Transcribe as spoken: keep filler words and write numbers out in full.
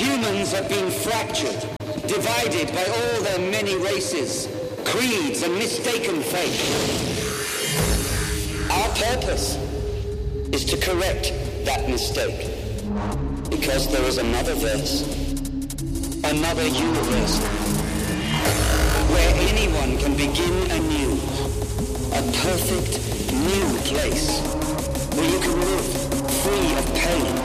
Humans have been fractured, divided by all their many races, creeds and mistaken faith. Our purpose is to correct that mistake, because there is another verse, another universe, where anyone can begin anew, a perfect new place, where you can live free of pain,